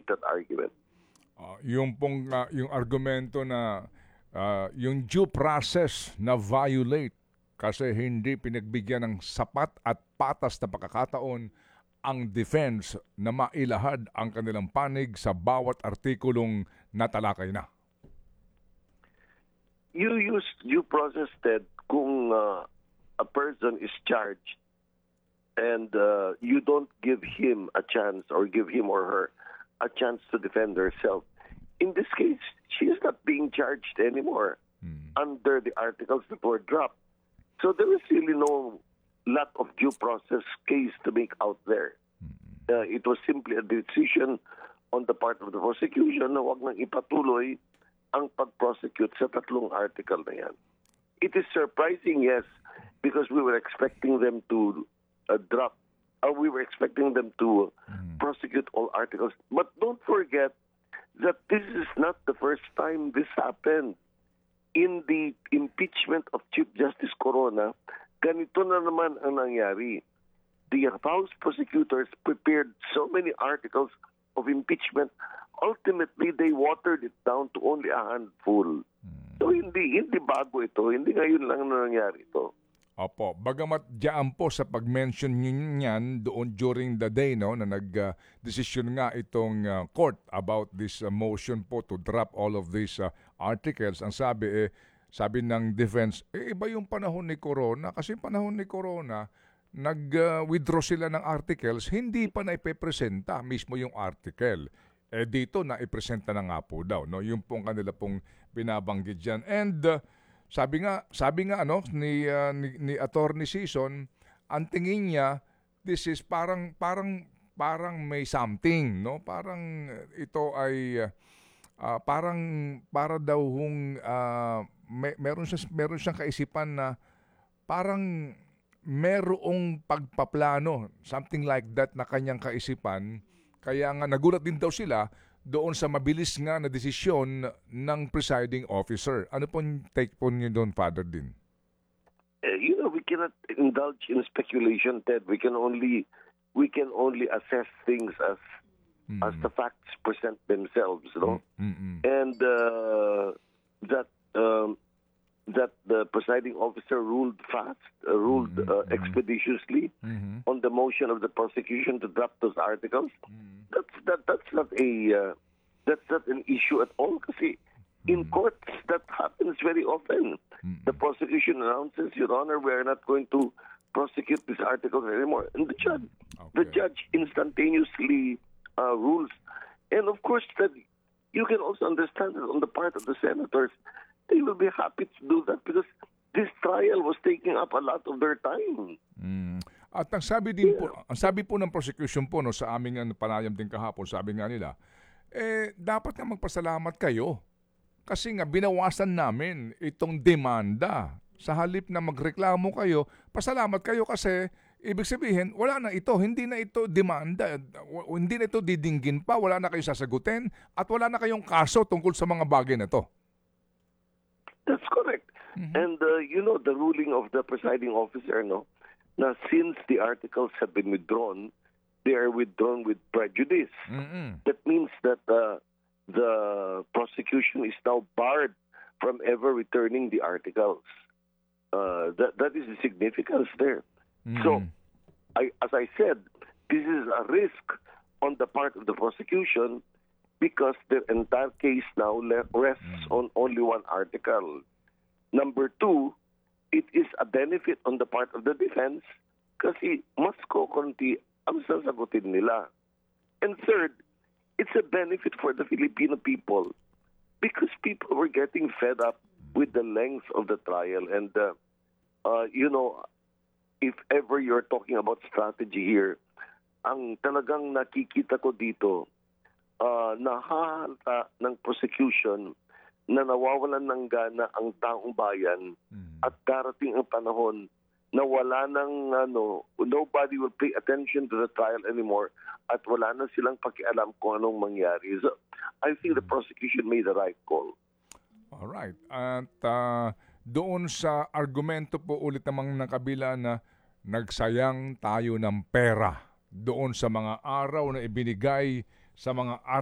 make that argument. Yung argumento na yung due process na violate kasi hindi pinagbigyan ng sapat at patas na pagkakataon ang defense na mailahad ang kanilang panig sa bawat artikulong natalakay na. You use due process, Ted, kung a person is charged and you don't give him a chance or give him or her a chance to defend herself. In this case, she is not being charged anymore under the articles that were dropped. So there is really no lot of due process case to make out there. It was simply a decision on the part of the prosecution na wag nang ipatuloy ang pag-prosecute sa tatlong article na yan. It is surprising, yes, because we were expecting them to we were expecting them to prosecute all articles. But don't forget that this is not the first time this happened. In the impeachment of Chief Justice Corona, ganito na naman ang nangyari. The House prosecutors prepared so many articles of impeachment. Ultimately, they watered it down to only a handful. So hindi bago ito. Hindi ngayon lang na nangyari ito. Opo, bagamat diyan po sa pag-mention niyan doon during the day no na nag-desisyon nga itong court about this motion po to drop all of these articles. Ang sabi ng defense, iba yung panahon ni Corona kasi panahon ni Corona nag-withdraw sila ng articles, hindi pa na ipepresenta mismo yung article. Dito na ipresenta na nga po daw no yung pong kanila pong binabanggit diyan. And sabi nga ano ni Attorney Sison, ang tingin niya this is parang may something no, parang ito ay para daw meron siyang kaisipan na parang merong pagpaplano, something like that na kanyang kaisipan, kaya nga nagulat din daw sila doon sa mabilis nga na desisyon ng presiding officer. Ano pong take po niyo doon, Father Din? We cannot indulge in speculation, Ted. We can only assess things as the facts present themselves, no? And that the presiding officer ruled fast, expeditiously on the motion of the prosecution to drop those articles. That's not an issue at all. Kasi in courts that happens very often. The prosecution announces, Your Honor, we are not going to prosecute these articles anymore, and the judge instantaneously rules. And of course, that you can also understand that on the part of the senators, they will be happy to do that because this trial was taking up a lot of their time. At ang sabi po ng prosecution po no sa aming panayam din kahapon, sabi nga nila, dapat nga magpasalamat kayo kasi nga binawasan namin itong demanda. Sa halip na magreklamo kayo, pasalamat kayo kasi ibig sabihin, wala na ito, hindi na ito demanda, hindi na ito didinggin pa, wala na kayo sasagutin at wala na kayong kaso tungkol sa mga bagay na to. That's correct. And the ruling of the presiding officer, no, na since the articles have been withdrawn, they are withdrawn with prejudice. That means that the prosecution is now barred from ever returning the articles. That is the significance there. So, as I said, this is a risk on the part of the prosecution because the entire case now rests on only one article. Number two, it is a benefit on the part of the defense kasi mas kokonti ang sasagutin nila. And third, it's a benefit for the Filipino people because people were getting fed up with the length of the trial. And, if ever you're talking about strategy here, ang talagang nakikita ko dito, nahahalata ng prosecution na nawawalan ng gana ang taong bayan at darating ang panahon na wala nang nobody will pay attention to the trial anymore at wala na silang pakialam kung anong mangyari. So, I think the prosecution made the right call. All right. At doon sa argumento po ulit namang ng kabila na nagsayang tayo ng pera doon sa mga araw na ibinigay sa mga